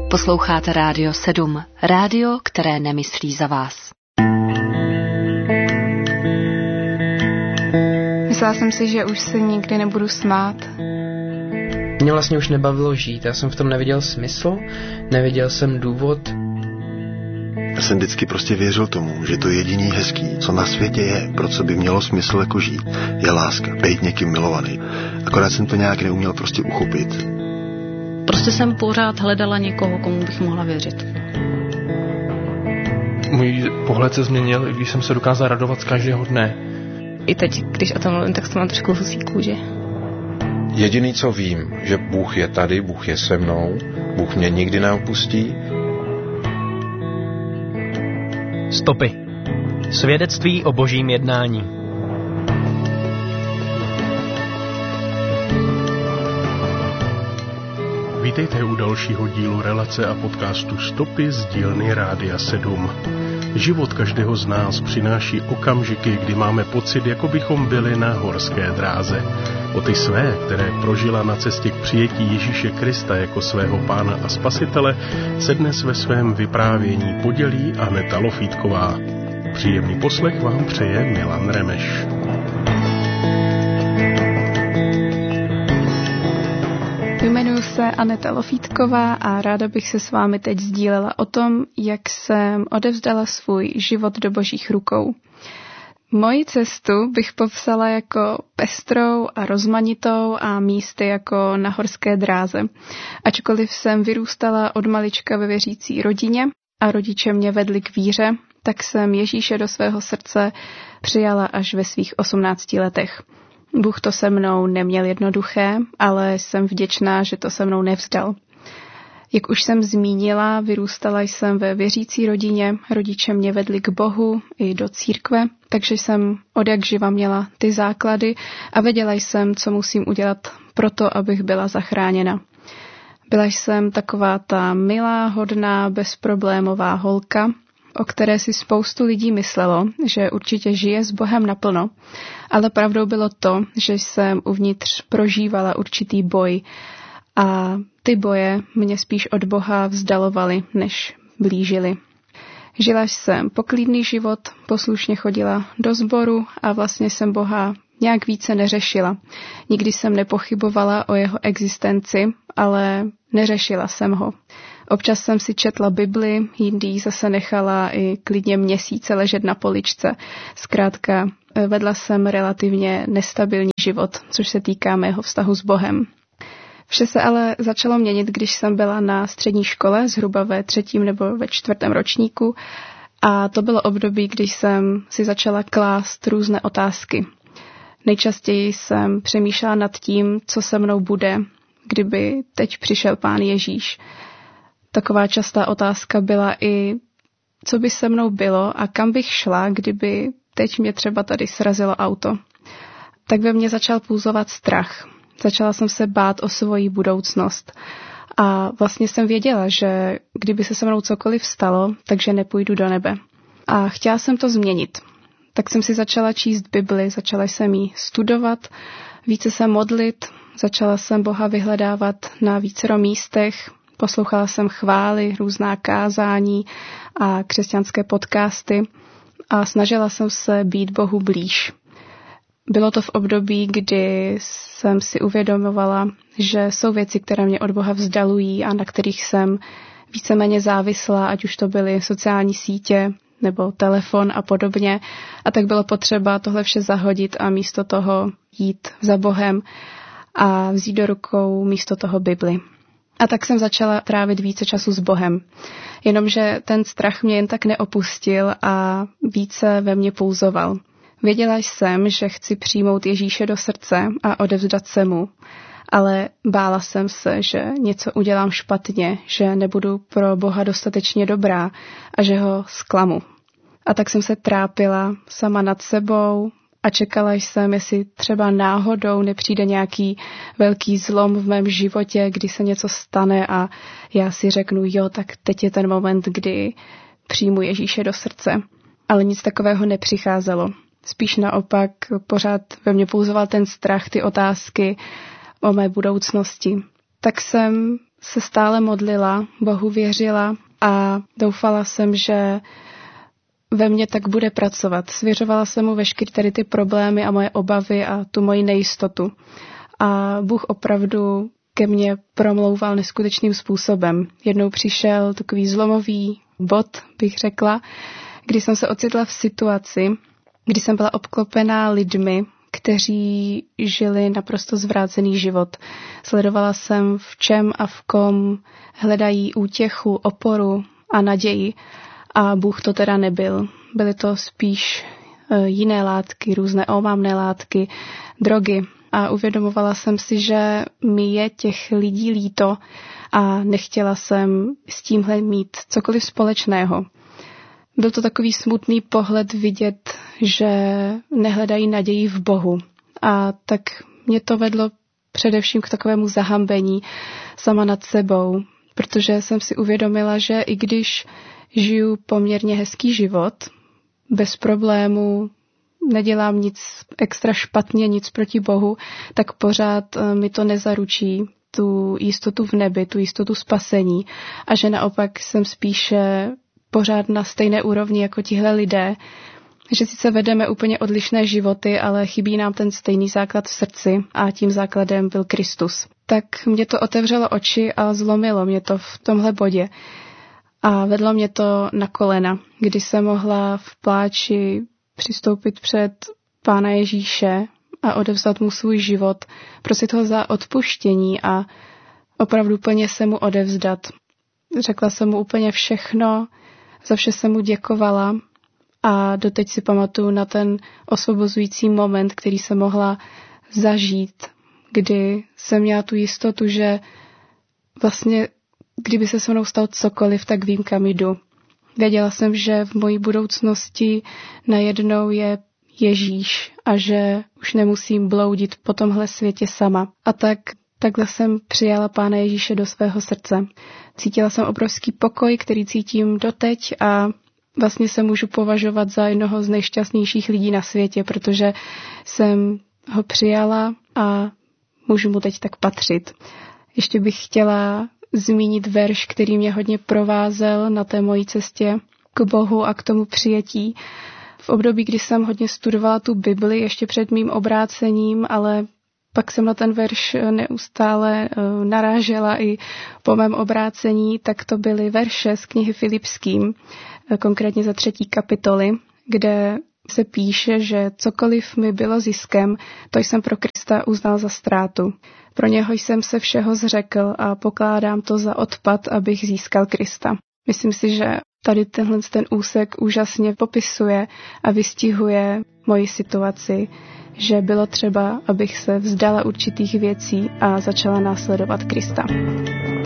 Posloucháte Rádio 7, rádio, které nemyslí za vás. Myslela jsem si, že už se nikdy nebudu smát. Mě vlastně už nebavilo žít, já jsem v tom neviděl smysl, neviděl jsem důvod. Já jsem vždycky prostě věřil tomu, že to jediný hezký, co na světě je, pro co by mělo smysl jako žít, je láska, být někým milovaný. Akorát jsem to nějak neuměl prostě uchopit. Prostě jsem pořád hledala někoho, komu bych mohla věřit. Můj pohled se změnil, když jsem se dokázal radovat z každého dne. I teď, když o tom mluvím, tak to mám trošku husí kůži. Jediný, co vím, že Bůh je tady, Bůh je se mnou, Bůh mě nikdy neopustí. Stopy. Svědectví o božím jednání. Vítejte u dalšího dílu relace a podcastu Stopy z dílny Rádia 7. Život každého z nás přináší okamžiky, kdy máme pocit, jako bychom byli na horské dráze. O ty své, které prožila na cestě k přijetí Ježíše Krista jako svého pána a spasitele, se dnes ve svém vyprávění podělí Aneta Lofítková. Příjemný poslech vám přeje Milan Remeš. Jmenuji se Aneta Lofítková a ráda bych se s vámi teď sdílela o tom, jak jsem odevzdala svůj život do božích rukou. Moji cestu bych popsala jako pestrou a rozmanitou a místy jako na horské dráze. Ačkoliv jsem vyrůstala od malička ve věřící rodině a rodiče mě vedli k víře, tak jsem Ježíše do svého srdce přijala až ve svých 18 letech. Bůh to se mnou neměl jednoduché, ale jsem vděčná, že to se mnou nevzdal. Jak už jsem zmínila, vyrůstala jsem ve věřící rodině, rodiče mě vedli k Bohu i do církve, takže jsem odjakživa měla ty základy a věděla jsem, co musím udělat pro to, abych byla zachráněna. Byla jsem taková ta milá, hodná, bezproblémová holka, o které si spoustu lidí myslelo, že určitě žije s Bohem naplno, ale pravdou bylo to, že jsem uvnitř prožívala určitý boj a ty boje mě spíš od Boha vzdalovaly, než blížily. Žila jsem poklidný život, poslušně chodila do sboru a vlastně jsem Boha nějak více neřešila. Nikdy jsem nepochybovala o jeho existenci, ale neřešila jsem ho. Občas jsem si četla Bibli, jindy zase nechala i klidně měsíce ležet na poličce. Zkrátka vedla jsem relativně nestabilní život, což se týká mého vztahu s Bohem. Vše se ale začalo měnit, když jsem byla na střední škole, zhruba ve 3. nebo ve 4. ročníku. A to bylo období, když jsem si začala klást různé otázky. Nejčastěji jsem přemýšlela nad tím, co se mnou bude, kdyby teď přišel Pán Ježíš. Taková častá otázka byla i, co by se mnou bylo a kam bych šla, kdyby teď mě třeba tady srazilo auto. Tak ve mně začal pulzovat strach. Začala jsem se bát o svoji budoucnost. A vlastně jsem věděla, že kdyby se mnou cokoliv stalo, takže nepůjdu do nebe. A chtěla jsem to změnit. Tak jsem si začala číst Bibli, začala jsem ji studovat, více se modlit, začala jsem Boha vyhledávat na vícero místech, poslouchala jsem chvály, různá kázání a křesťanské podcasty a snažila jsem se být Bohu blíž. Bylo to v období, kdy jsem si uvědomovala, že jsou věci, které mě od Boha vzdalují a na kterých jsem víceméně závislá, ať už to byly sociální sítě nebo telefon a podobně. A tak bylo potřeba tohle vše zahodit a místo toho jít za Bohem a vzít do rukou místo toho Bibli. A tak jsem začala trávit více času s Bohem. Jenomže ten strach mě jen tak neopustil a více ve mně pulzoval. Věděla jsem, že chci přijmout Ježíše do srdce a odevzdat se mu, ale bála jsem se, že něco udělám špatně, že nebudu pro Boha dostatečně dobrá a že ho zklamu. A tak jsem se trápila sama nad sebou a čekala jsem, jestli třeba náhodou nepřijde nějaký velký zlom v mém životě, kdy se něco stane a já si řeknu, jo, tak teď je ten moment, kdy přijmu Ježíše do srdce. Ale nic takového nepřicházelo. Spíš naopak pořád ve mně pulzoval ten strach, ty otázky o mé budoucnosti. Tak jsem se stále modlila, Bohu věřila a doufala jsem, že ve mně tak bude pracovat. Svěřovala jsem mu veškeré tady ty problémy a moje obavy a tu moji nejistotu. A Bůh opravdu ke mně promlouval neskutečným způsobem. Jednou přišel takový zlomový bod, bych řekla, kdy jsem se ocitla v situaci, kdy jsem byla obklopená lidmi, kteří žili naprosto zvrácený život. Sledovala jsem, v čem a v kom hledají útěchu, oporu a naději. A Bůh to teda nebyl. Byly to spíš jiné látky, různé omamné látky, drogy. A uvědomovala jsem si, že mi je těch lidí líto a nechtěla jsem s tímhle mít cokoliv společného. Byl to takový smutný pohled vidět, že nehledají naději v Bohu. A tak mě to vedlo především k takovému zahambení sama nad sebou, protože jsem si uvědomila, že i když žiju poměrně hezký život, bez problémů, nedělám nic extra špatně, nic proti Bohu, tak pořád mi to nezaručí tu jistotu v nebi, tu jistotu spasení a že naopak jsem spíše pořád na stejné úrovni jako tihle lidé, že sice vedeme úplně odlišné životy, ale chybí nám ten stejný základ v srdci a tím základem byl Kristus. Tak mě to otevřelo oči a zlomilo mě to v tomhle bodě. A vedlo mě to na kolena, kdy jsem mohla v pláči přistoupit před Pána Ježíše a odevzdat mu svůj život, prosit ho za odpuštění a opravdu plně se mu odevzdat. Řekla jsem mu úplně všechno, za vše jsem mu děkovala a doteď si pamatuju na ten osvobozující moment, který jsem mohla zažít, kdy jsem měla tu jistotu, že vlastně kdyby se se mnou stalo cokoliv, tak vím, kam jdu. Věděla jsem, že v mojí budoucnosti najednou je Ježíš a že už nemusím bloudit po tomhle světě sama. A takhle jsem přijala Pána Ježíše do svého srdce. Cítila jsem obrovský pokoj, který cítím doteď a vlastně se můžu považovat za jednoho z nejšťastnějších lidí na světě, protože jsem ho přijala a můžu mu teď tak patřit. Ještě bych chtěla zmínit verš, který mě hodně provázel na té mojí cestě k Bohu a k tomu přijetí. V období, kdy jsem hodně studovala tu Bibli, ještě před mým obrácením, ale pak jsem na ten verš neustále narážela i po mém obrácení, tak to byly verše z knihy Filipským, konkrétně ze 3. kapitoly, kde se píše, že cokoliv mi bylo ziskem, to jsem pro Krista uznal za ztrátu. Pro něho jsem se všeho zřekl a pokládám to za odpad, abych získal Krista. Myslím si, že tady ten úsek úžasně popisuje a vystihuje moji situaci, že bylo třeba, abych se vzdala určitých věcí a začala následovat Krista.